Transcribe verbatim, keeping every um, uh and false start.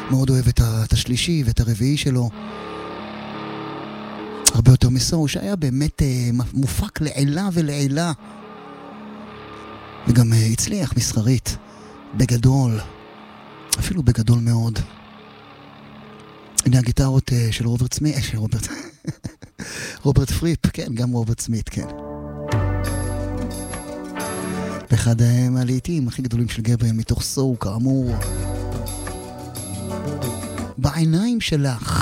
מאוד אוהב את השלישי ואת הרביעי שלו. הרבה יותר מסור, שהיה באמת מופק לעילה ולעילה. וגם הצליח מסחרית, בגדול, אפילו בגדול מאוד. הנה הגיטרות של רוברט סמית, של רוברט, רוברט פריפ, כן, גם רוברט סמית, כן. ואחד מהלהיטים הכי גדולים של גבריאל מתוך סור, כאמור. בעיניים שלך.